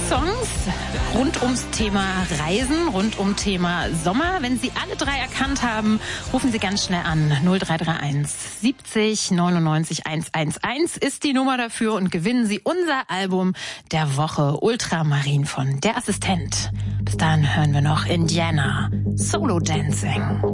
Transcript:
Songs rund ums Thema Reisen, rund um Thema Sommer. Wenn Sie alle drei erkannt haben, rufen Sie ganz schnell an. 0331 70 99 111 ist die Nummer dafür und gewinnen Sie unser Album der Woche Ultramarin von Der Assistent. Bis dahin hören wir noch Indiana, Solo Dancing.